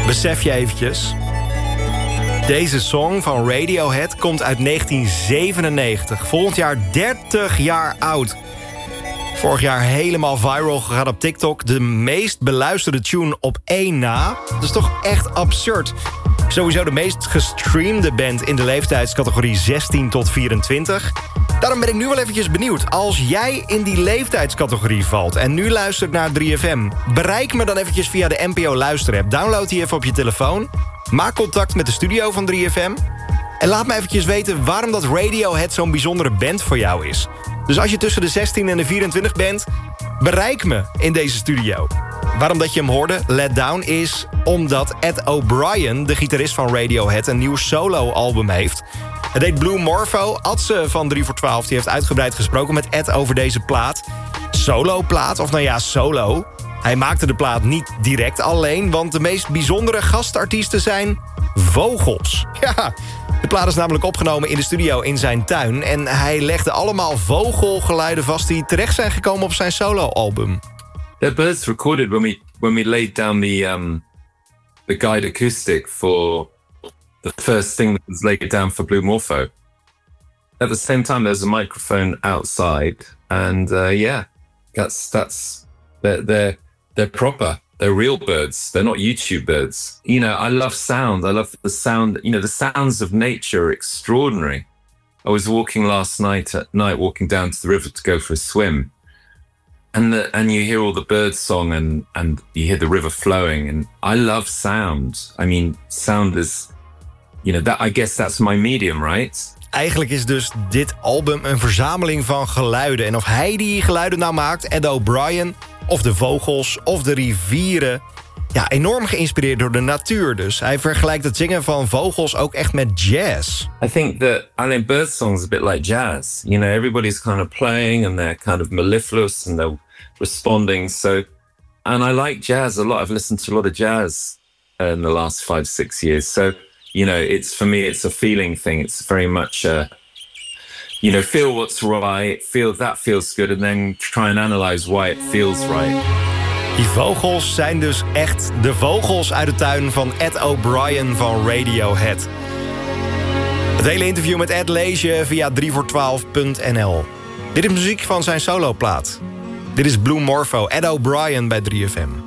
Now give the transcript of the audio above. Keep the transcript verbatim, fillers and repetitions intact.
Besef je eventjes. Deze song van Radiohead komt uit negentien zevenennegentig. Volgend jaar dertig jaar oud. Vorig jaar helemaal viral gegaan op TikTok. De meest beluisterde tune op één na. Dat is toch echt absurd. Sowieso de meest gestreamde band in de leeftijdscategorie zestien tot vierentwintig. Daarom ben ik nu wel eventjes benieuwd. Als jij in die leeftijdscategorie valt en nu luistert naar drie F M... bereik me dan eventjes via de N P O Luisterapp. Download die even op je telefoon. Maak contact met de studio van drie F M. En laat me eventjes weten waarom dat Radiohead zo'n bijzondere band voor jou is. Dus als je tussen de zestien en de vierentwintig bent, bereik me in deze studio. Waarom dat je hem hoorde, Let Down, is omdat Ed O'Brien, de gitarist van Radiohead, een nieuw solo-album heeft. Het heet Blue Morpho. Adse van drie voor twaalf die heeft uitgebreid gesproken met Ed over deze plaat. Solo-plaat, of nou ja, solo. Hij maakte de plaat niet direct alleen, want de meest bijzondere gastartiesten zijn vogels. Ja, de plaat is namelijk opgenomen in de studio in zijn tuin en hij legde allemaal vogelgeluiden vast die terecht zijn gekomen op zijn solo-album. The birds recorded when we when we laid down the um the guide acoustic for the first thing that was laid down for Blue Morpho. At the same time, there's a microphone outside, and uh, yeah, that's that's they're they're they're proper. They're real birds. They're not YouTube birds. You know, I love sound. I love the sound. You know, the sounds of nature are extraordinary. I was walking last night at night, walking down to the river to go for a swim. And the, and you hear all the bird song and, and you hear the river flowing. And I love sound. I mean, sound is, you know, that I guess that's my medium, right? Eigenlijk is dus dit album een verzameling van geluiden. En of hij die geluiden nou maakt, Ed O'Brien, of de vogels, of de rivieren. Ja, enorm geïnspireerd door de natuur dus. Hij vergelijkt het zingen van vogels ook echt met jazz. I think that, I mean, bird songs are a bit like jazz. You know, everybody's kind of playing and they're kind of mellifluous and they're responding. So, and I like jazz a lot. I've listened to a lot of jazz in the last five, six years. So, you know, it's, for me, it's a feeling thing. It's very much, uh, you know, feel what's right, feel that feels good, and then try and analyze why it feels right. Die vogels zijn dus echt de vogels uit de tuin van Ed O'Brien van Radiohead. Het hele interview met Ed lees je via drie voor twaalf punt n l. Dit is muziek van zijn soloplaat. Dit is Blue Morpho, Ed O'Brien bij drie F M.